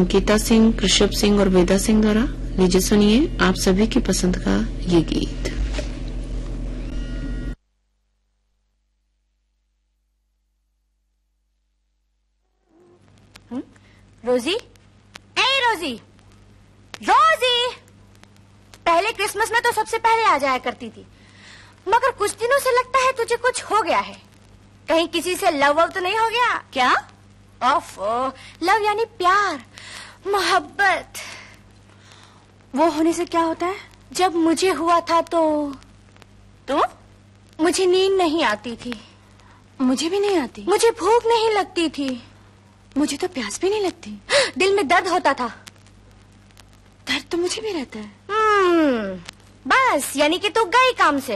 अंकिता सिंह, कृषभ सिंह और वेदा सिंह द्वारा। लीजिए सुनिए आप सभी की पसंद का ये गीत। रोजी, ए रोजी, रोजी, पहले क्रिसमस में तो सबसे पहले आ जाया करती थी, मगर कुछ दिनों से लगता है तुझे कुछ हो गया है। कहीं किसी से लव तो नहीं हो गया क्या? ओफो, लव यानी प्यार, मोहब्बत। वो होने से क्या होता है? जब मुझे हुआ था तो मुझे नींद नहीं आती थी। मुझे भी नहीं आती। मुझे भूख नहीं लगती थी। मुझे तो प्यास भी नहीं लगती। दिल में दर्द होता था। दर्द तो मुझे भी रहता है। बस यानी कि तू गई काम से।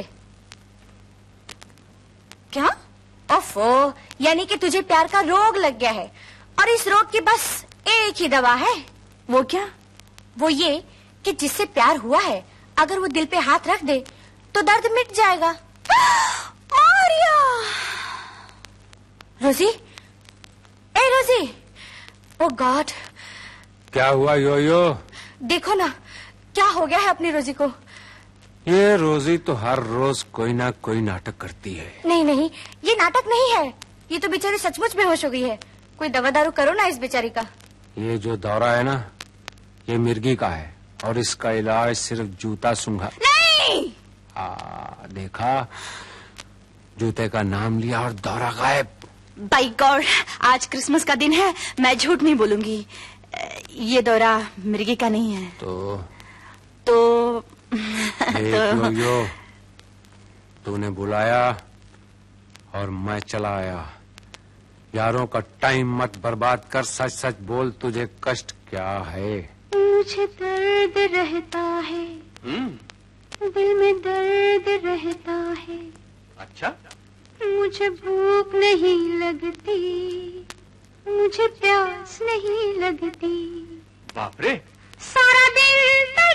क्या? ओफो, यानी कि तुझे प्यार का रोग लग गया है और इस रोग की बस एक ही दवा है। वो क्या? वो ये कि जिससे प्यार हुआ है अगर वो दिल पे हाथ रख दे तो दर्द मिट जाएगा। आर्या! रोजी, ए रोजी, ओ गॉड! क्या हुआ योयो? देखो ना क्या हो गया है अपनी रोजी को। ये रोजी तो हर रोज कोई ना कोई नाटक करती है। नहीं नहीं, ये नाटक नहीं है, ये तो बेचारी सचमुच बेहोश हो गई है। कोई दवा दारू करो ना इस बेचारी का। ये जो दौरा है ना, ये मिर्गी का है और इसका इलाज सिर्फ जूता सूंघा। नहीं! देखा, जूते का नाम लिया और दौरा गायब। बाय गॉड, आज क्रिसमस का दिन है, मैं झूठ नहीं बोलूंगी। ये दौरा मिर्गी का नहीं है। तो यो, तूने बुलाया और मैं चला आया। यारों का टाइम मत बर्बाद कर, सच सच बोल, तुझे कष्ट क्या है? मुझे दर्द रहता है, दिल में दर्द रहता है। अच्छा? मुझे भूख नहीं लगती, मुझे प्यास नहीं लगती। बाप रे! सारा दिन